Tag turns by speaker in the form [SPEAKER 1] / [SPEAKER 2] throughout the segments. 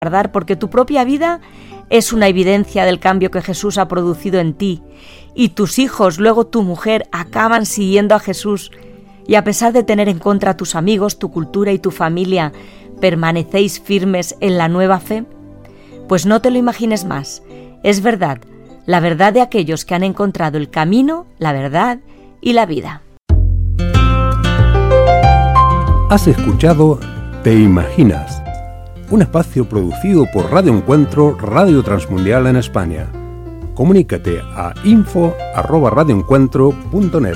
[SPEAKER 1] guardar, porque tu propia vida es una evidencia del cambio que Jesús ha producido en ti, y tus hijos, luego tu mujer, acaban siguiendo a Jesús, y a pesar de tener en contra a tus amigos, tu cultura y tu familia, ¿permanecéis firmes en la nueva fe? Pues no te lo imagines más, es verdad, la verdad de aquellos que han encontrado el camino, la verdad y la vida.
[SPEAKER 2] Has escuchado Te Imaginas, un espacio producido por Radio Encuentro, Radio Transmundial en España. Comunícate a info@radioencuentro.net.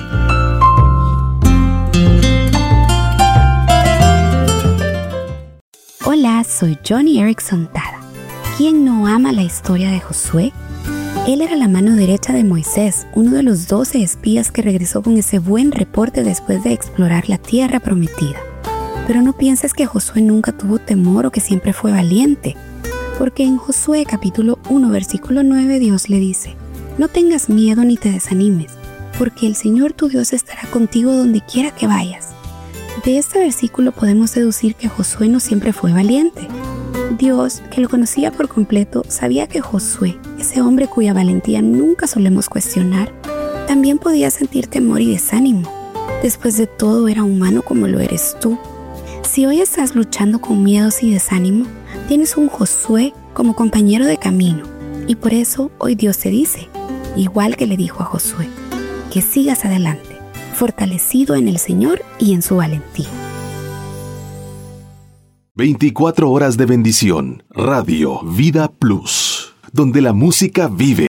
[SPEAKER 3] Hola, soy Johnny Erickson Tada. ¿Quién no ama la historia de Josué? Él era la mano derecha de Moisés, uno de los 12 espías que regresó con ese buen reporte después de explorar la tierra prometida. Pero no pienses que Josué nunca tuvo temor o que siempre fue valiente, porque en Josué capítulo 1 versículo 9 Dios le dice: no tengas miedo ni te desanimes, porque el Señor tu Dios estará contigo donde quiera que vayas. De este versículo podemos deducir que Josué no siempre fue valiente. Dios, que lo conocía por completo, sabía que Josué, ese hombre cuya valentía nunca solemos cuestionar, también podía sentir temor y desánimo. Después de todo, era humano como lo eres tú. Si hoy estás luchando con miedos y desánimo, tienes un Josué como compañero de camino, y por eso hoy Dios te dice, igual que le dijo a Josué, que sigas adelante, fortalecido en el Señor y en su valentía.
[SPEAKER 4] 24 horas de bendición. Radio Vida Plus, donde la música vive.